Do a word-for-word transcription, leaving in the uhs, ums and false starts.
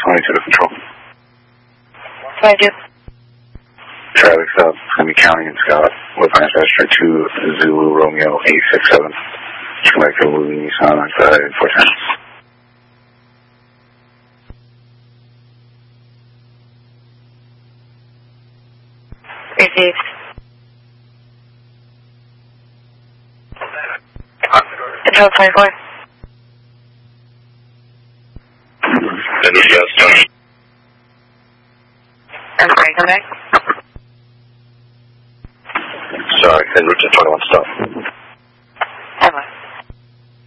twenty-two to control. twenty-two. Traffic stop, it's going to be County and Scott. With my dispatcher two Zulu Romeo eight six seven. Come back to Louis Nissan on five four ten. Received. Control twenty-four. I'm sorry, come back. Sorry, en route to twenty-one stop.